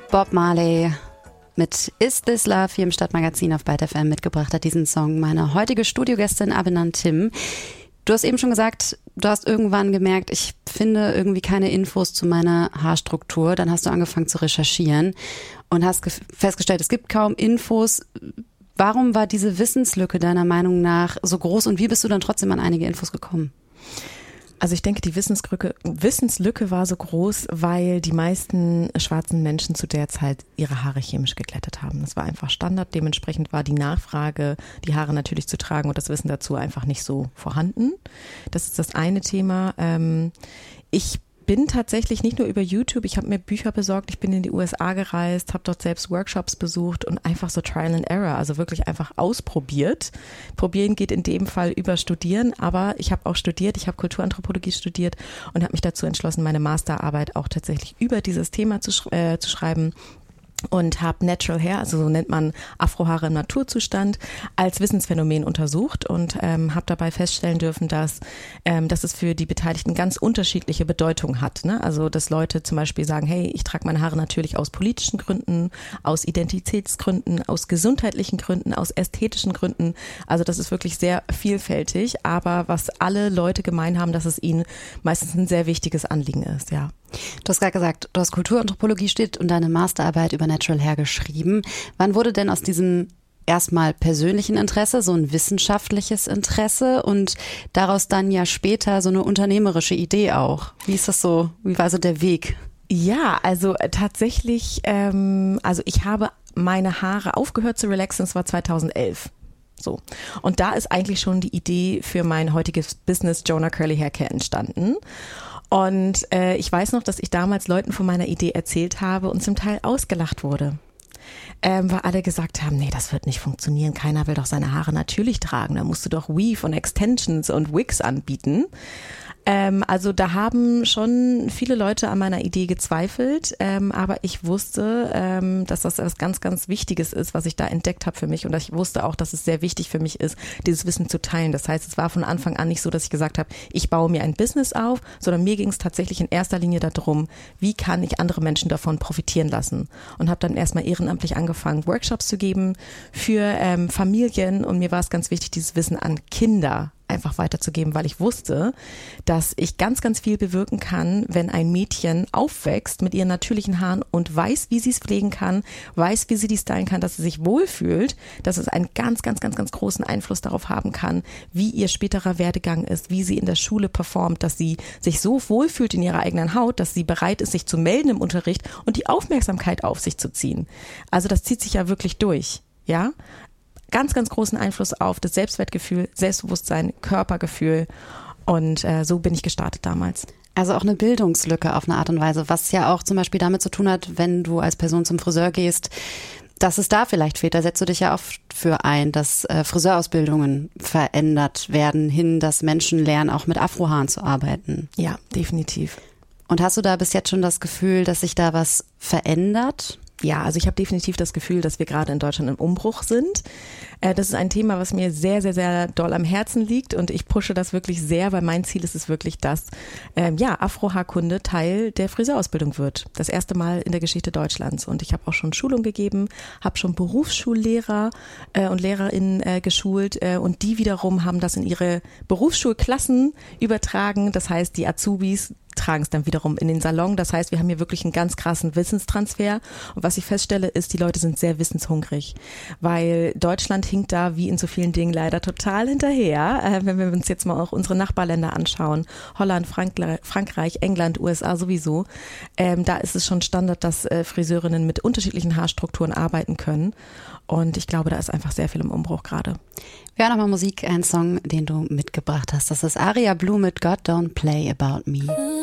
Bob Marley mit Is This Love hier im Stadtmagazin auf Byte FM mitgebracht hat diesen Song meine heutige Studiogästin Abinand Tim. Du hast eben schon gesagt, du hast irgendwann gemerkt, ich finde irgendwie keine Infos zu meiner Haarstruktur. Dann hast du angefangen zu recherchieren und hast festgestellt, es gibt kaum Infos. Warum war diese Wissenslücke deiner Meinung nach so groß und wie bist du dann trotzdem an einige Infos gekommen? Also ich denke, die Wissenslücke war so groß, weil die meisten schwarzen Menschen zu der Zeit ihre Haare chemisch geglättet haben. Das war einfach Standard. Dementsprechend war die Nachfrage, die Haare natürlich zu tragen und das Wissen dazu einfach nicht so vorhanden. Das ist das eine Thema. Ich bin tatsächlich nicht nur über YouTube, ich habe mir Bücher besorgt, ich bin in die USA gereist, habe dort selbst Workshops besucht und einfach so Trial and Error, also wirklich einfach ausprobiert. Probieren geht in dem Fall über Studieren, aber ich habe auch studiert, ich habe Kulturanthropologie studiert und habe mich dazu entschlossen, meine Masterarbeit auch tatsächlich über dieses Thema zu schreiben. Und habe Natural Hair, also so nennt man Afrohaare im Naturzustand, als Wissensphänomen untersucht und habe dabei feststellen dürfen, dass es für die Beteiligten ganz unterschiedliche Bedeutungen hat. Ne? Also dass Leute zum Beispiel sagen, hey, ich trage meine Haare natürlich aus politischen Gründen, aus Identitätsgründen, aus gesundheitlichen Gründen, aus ästhetischen Gründen. Also das ist wirklich sehr vielfältig, aber was alle Leute gemein haben, dass es ihnen meistens ein sehr wichtiges Anliegen ist, ja. Du hast gerade gesagt, du hast Kulturanthropologie studiert und deine Masterarbeit über Natural Hair geschrieben. Wann wurde denn aus diesem erstmal persönlichen Interesse so ein wissenschaftliches Interesse und daraus dann ja später so eine unternehmerische Idee auch? Wie ist das so? Wie war so der Weg? Ja, also tatsächlich, also ich habe meine Haare aufgehört zu relaxen, das war 2011. So. Und da ist eigentlich schon die Idee für mein heutiges Business Jonah Curly Hair Care entstanden. Und ich weiß noch, dass ich damals Leuten von meiner Idee erzählt habe und zum Teil ausgelacht wurde. Weil alle gesagt haben, nee, das wird nicht funktionieren, keiner will doch seine Haare natürlich tragen, da musst du doch Weave und Extensions und Wigs anbieten. Also da haben schon viele Leute an meiner Idee gezweifelt, aber ich wusste, dass das etwas ganz, ganz Wichtiges ist, was ich da entdeckt habe für mich und ich wusste auch, dass es sehr wichtig für mich ist, dieses Wissen zu teilen. Das heißt, es war von Anfang an nicht so, dass ich gesagt habe, ich baue mir ein Business auf, sondern mir ging es tatsächlich in erster Linie darum, wie kann ich andere Menschen davon profitieren lassen und habe dann erstmal ehrenamtlich angefangen, Workshops zu geben für Familien und mir war es ganz wichtig, dieses Wissen an Kinder einfach weiterzugeben, weil ich wusste, dass ich ganz, ganz viel bewirken kann, wenn ein Mädchen aufwächst mit ihren natürlichen Haaren und weiß, wie sie es pflegen kann, weiß, wie sie die stylen kann, dass sie sich wohlfühlt, dass es einen ganz, ganz, ganz, ganz großen Einfluss darauf haben kann, wie ihr späterer Werdegang ist, wie sie in der Schule performt, dass sie sich so wohlfühlt in ihrer eigenen Haut, dass sie bereit ist, sich zu melden im Unterricht und die Aufmerksamkeit auf sich zu ziehen. Also das zieht sich ja wirklich durch, ja. Ganz, ganz großen Einfluss auf das Selbstwertgefühl, Selbstbewusstsein, Körpergefühl und so bin ich gestartet damals. Also auch eine Bildungslücke auf eine Art und Weise, was ja auch zum Beispiel damit zu tun hat, wenn du als Person zum Friseur gehst, dass es da vielleicht fehlt. Da setzt du dich ja oft für ein, dass Friseurausbildungen verändert werden hin, dass Menschen lernen, auch mit Afrohaaren zu arbeiten. Ja, definitiv. Und hast du da bis jetzt schon das Gefühl, dass sich da was verändert? Ja, also ich habe definitiv das Gefühl, dass wir gerade in Deutschland im Umbruch sind. Das ist ein Thema, was mir sehr, sehr, sehr doll am Herzen liegt und ich pushe das wirklich sehr, weil mein Ziel ist es wirklich, dass Afrohaarkunde Teil der Friseurausbildung wird. Das erste Mal in der Geschichte Deutschlands und ich habe auch schon Schulung gegeben, habe schon Berufsschullehrer und Lehrerinnen geschult und die wiederum haben das in ihre Berufsschulklassen übertragen. Das heißt, die Azubis tragen es dann wiederum in den Salon. Das heißt, wir haben hier wirklich einen ganz krassen Wissenstransfer. Und was ich feststelle, ist, die Leute sind sehr wissenshungrig, weil Deutschland hinkt da wie in so vielen Dingen leider total hinterher. Wenn wir uns jetzt mal auch unsere Nachbarländer anschauen, Holland, Frankreich, England, USA sowieso, da ist es schon Standard, dass Friseurinnen mit unterschiedlichen Haarstrukturen arbeiten können. Und ich glaube, da ist einfach sehr viel im Umbruch gerade. Wir hören nochmal Musik, einen Song, den du mitgebracht hast. Das ist Aria Blue mit God Don't Play About Me.